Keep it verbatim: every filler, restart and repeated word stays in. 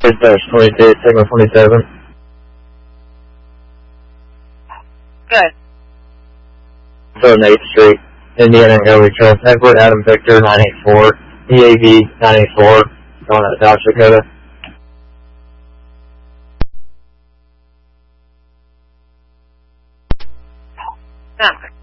Dispatch twenty-two, signal twenty-seven. Good. From eighth Street, Indiana Airway Trust, Edward Adam Victor nine eight four, E A V nine eight four, going to South Dakota. Sounds good.